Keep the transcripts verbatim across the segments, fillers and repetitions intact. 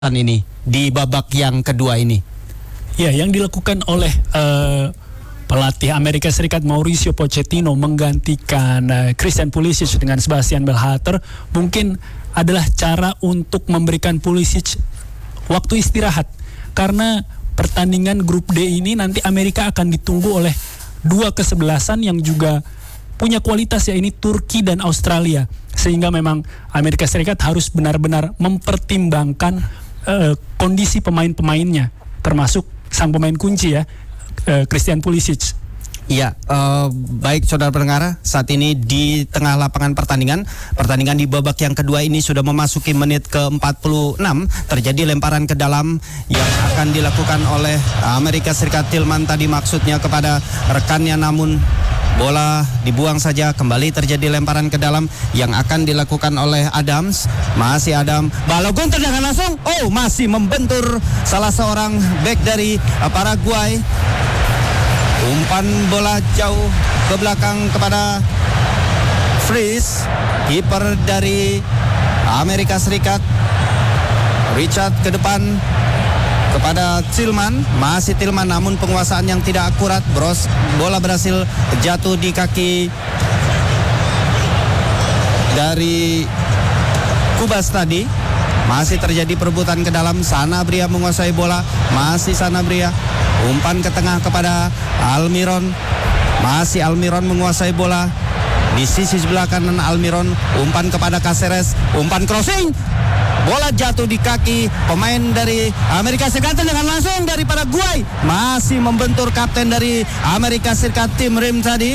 ini di babak yang kedua ini? Ya, yang dilakukan oleh uh, pelatih Amerika Serikat Mauricio Pochettino menggantikan uh, Christian Pulisic dengan Sebastian Berhalter mungkin adalah cara untuk memberikan Pulisic waktu istirahat, karena pertandingan grup D ini nanti Amerika akan ditunggu oleh dua kesebelasan yang juga punya kualitas, ya, ini Turki dan Australia, sehingga memang Amerika Serikat harus benar-benar mempertimbangkan uh, kondisi pemain-pemainnya, termasuk sang pemain kunci, ya, uh, Christian Pulisic. Ya, uh, baik saudara pendengar, saat ini di tengah lapangan pertandingan, pertandingan di babak yang kedua ini sudah memasuki menit ke empat puluh enam, terjadi lemparan ke dalam yang akan dilakukan oleh Amerika Serikat. Tillman tadi maksudnya kepada rekannya, namun bola dibuang saja. Kembali terjadi lemparan ke dalam yang akan dilakukan oleh Adams. Masih Adam, Balogun tendangan langsung. Oh, masih membentur salah seorang bek dari Paraguay. Umpan bola jauh ke belakang kepada Fries, kiper dari Amerika Serikat. Richard ke depan kepada Tillman, masih Tillman, namun penguasaan yang tidak akurat. Bros, bola berhasil jatuh di kaki dari Kubas tadi. Masih terjadi perebutan ke dalam. Sanabria menguasai bola, masih Sanabria. Umpan ke tengah kepada Almiron, masih Almiron menguasai bola. Di sisi sebelah kanan Almiron, umpan kepada Caceres, umpan crossing. Bola jatuh di kaki pemain dari Amerika Serikat dengan langsung dari Paraguay. Masih membentur kapten dari Amerika Serikat, Tim Rim tadi.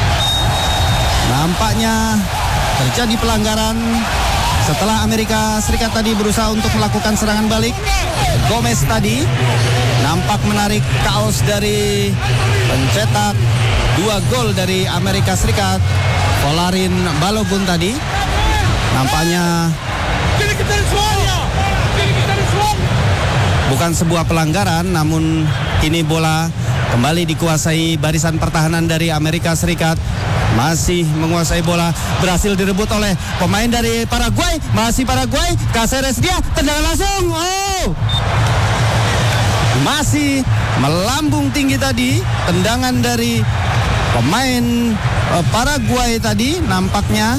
Nampaknya terjadi pelanggaran setelah Amerika Serikat tadi berusaha untuk melakukan serangan balik. Gomez tadi nampak menarik kaos dari pencetak dua gol dari Amerika Serikat, Folarin Balogun tadi. Nampaknya bukan sebuah pelanggaran, namun kini bola kembali dikuasai barisan pertahanan dari Amerika Serikat. Masih menguasai bola, berhasil direbut oleh pemain dari Paraguay. Masih Paraguay, Caceres dia tendangan langsung. Oh, masih melambung tinggi tadi tendangan dari pemain uh, Paraguay tadi. Nampaknya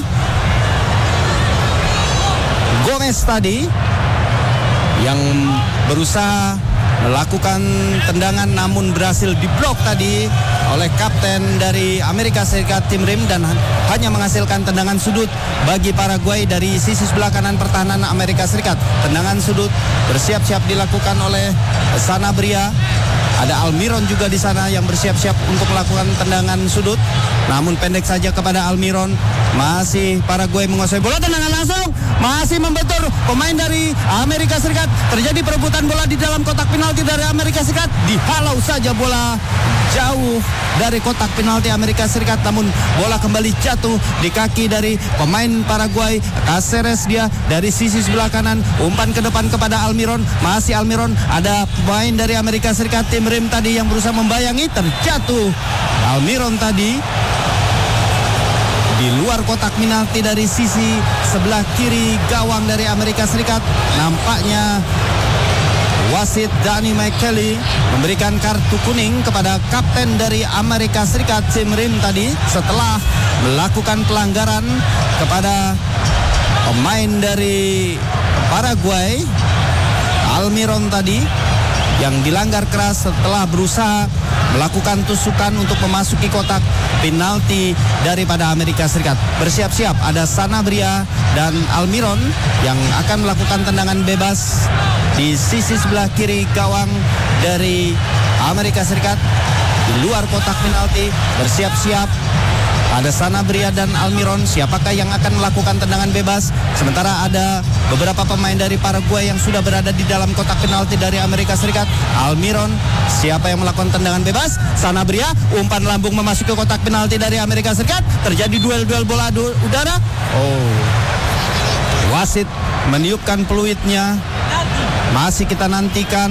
Gomez tadi yang berusaha melakukan tendangan, namun berhasil diblok tadi oleh kapten dari Amerika Serikat, Tim Rim, dan hanya menghasilkan tendangan sudut bagi Paraguay dari sisi sebelah kanan pertahanan Amerika Serikat. Tendangan sudut bersiap-siap dilakukan oleh Sanabria. Ada Almiron juga di sana yang bersiap-siap untuk melakukan tendangan sudut, namun pendek saja kepada Almiron. Masih Paraguay menguasai bola, tendangan langsung, masih membentur pemain dari Amerika Serikat. Terjadi perebutan bola di dalam kotak penalti dari Amerika Serikat. Dihalau saja bola jauh dari kotak penalti Amerika Serikat, namun bola kembali jatuh di kaki dari pemain Paraguay. Caceres dia dari sisi sebelah kanan, umpan ke depan kepada Almiron. Masih Almiron, ada pemain dari Amerika Serikat, Tim Rim tadi yang berusaha membayangi, terjatuh Almiron tadi di luar kotak penalti dari sisi sebelah kiri gawang dari Amerika Serikat. Nampaknya wasit Danny McKelly memberikan kartu kuning kepada kapten dari Amerika Serikat, Tim Rim tadi, setelah melakukan pelanggaran kepada pemain dari Paraguay, Almiron tadi, yang dilanggar keras setelah berusaha melakukan tusukan untuk memasuki kotak penalti daripada Amerika Serikat. Bersiap-siap ada Sanabria dan Almiron yang akan melakukan tendangan bebas di sisi sebelah kiri gawang dari Amerika Serikat di luar kotak penalti. Bersiap-siap ada Sanabria dan Almiron. Siapakah yang akan melakukan tendangan bebas? Sementara ada beberapa pemain dari Paraguay yang sudah berada di dalam kotak penalti dari Amerika Serikat. Almiron, siapa yang melakukan tendangan bebas? Sanabria, umpan lambung memasuki kotak penalti dari Amerika Serikat. Terjadi duel-duel bola udara. Oh, wasit meniupkan peluitnya. Masih kita nantikan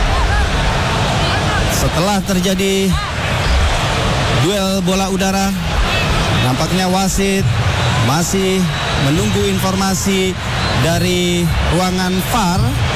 setelah terjadi duel bola udara. Nampaknya wasit masih menunggu informasi dari ruangan V A R